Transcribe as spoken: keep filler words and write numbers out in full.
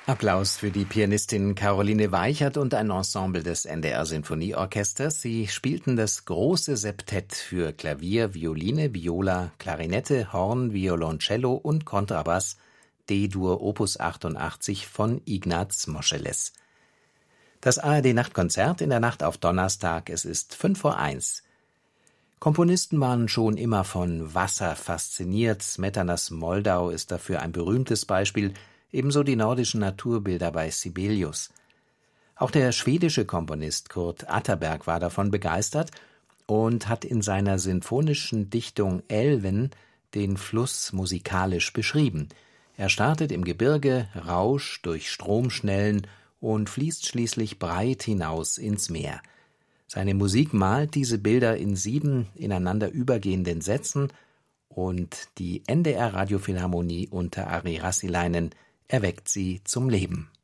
Applaus für die Pianistin Caroline Weichert und ein Ensemble des N D R-Sinfonieorchesters. Sie spielten das große Septett für Klavier, Violine, Viola, Klarinette, Horn, Violoncello und Kontrabass D-Dur Opus achtundachtzig von Ignaz Moscheles. Das A R D-Nachtkonzert in der Nacht auf Donnerstag, es ist fünf vor eins. Komponisten waren schon immer von Wasser fasziniert. Smetanas Moldau ist dafür ein berühmtes Beispiel, ebenso die nordischen Naturbilder bei Sibelius. Auch der schwedische Komponist Kurt Atterberg war davon begeistert und hat in seiner sinfonischen Dichtung Elven den Fluss musikalisch beschrieben. Er startet im Gebirge, rauscht durch Stromschnellen und fließt schließlich breit hinaus ins Meer. Seine Musik malt diese Bilder in sieben ineinander übergehenden Sätzen und die N D R Radiophilharmonie unter Ari Rassilainen erweckt sie zum Leben.